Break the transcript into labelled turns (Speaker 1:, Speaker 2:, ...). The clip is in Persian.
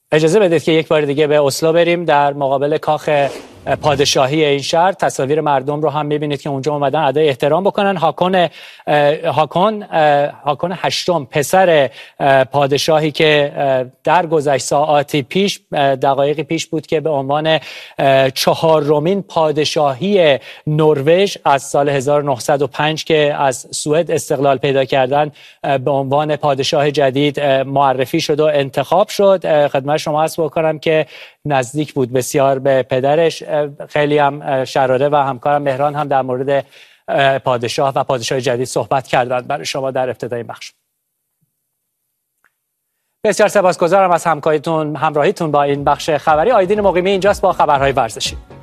Speaker 1: اجازه بدید که یک بار دیگه به اسلو بریم. در مقابل کاخ پادشاهی این شهر تصاویر مردم رو هم می‌بینید که اونجا اومدن ادای احترام بکنن. هاکون هشتم، پسر پادشاهی که در گذشت ساعاتی پیش، دقایقی پیش بود که به عنوان چهارمین پادشاهی نروژ از سال 1905 که از سوئد استقلال پیدا کردن به عنوان پادشاه جدید معرفی شد و انتخاب شد. خدمت شما عرض بکنم که نزدیک بود بسیار به پدرش. خیلی هم شراره و همکارم مهران هم در مورد پادشاه و پادشاه جدید صحبت کردند برای شما در ابتدای بخش. بسیار سپاسگزارم از همراهیتون با این بخش خبری. آیدین مقیمی اینجاست با خبرهای ورزشی.